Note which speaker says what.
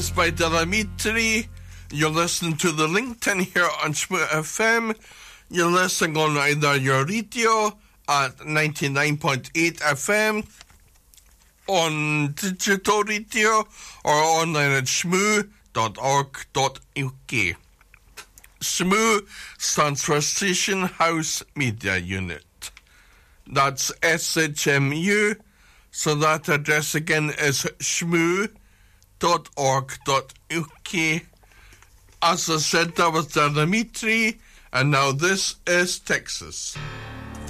Speaker 1: By Dimitri. You're listening to the LinkedIn here on Shmoo FM. You're listening on either your radio at 99.8 FM, on digital radio, or online at shmoo.org.uk. Shmoo stands for Station House Media Unit. That's SHMU, so that address again is shmoo.org.uk. As I said, that was Dimitri, and now this is Texas.